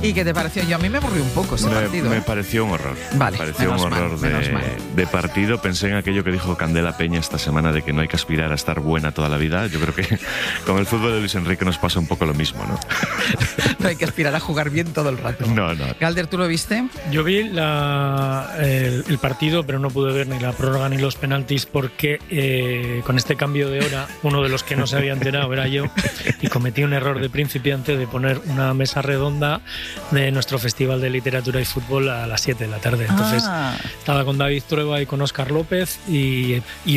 ¿Y qué te pareció? Yo a mí me aburrió un poco ese partido. Me pareció un horror. Vale, me pareció un horror de partido. Pensé en aquello que dijo Candela Peña esta semana de que no hay que aspirar a estar buena toda la vida. Yo creo que con el fútbol de Luis Enrique nos pasa un poco lo mismo, ¿no? No hay que aspirar a jugar bien todo el rato. No. Galder, ¿tú lo viste? Yo vi el partido, pero no pude ver ni la prórroga ni los penaltis porque con este cambio de hora, uno de los que no se había enterado era yo y cometí un error de principiante de poner una mesa redonda de nuestro Festival de Literatura y Fútbol a las 7 de la tarde. Entonces estaba con David Trueba y con Óscar López y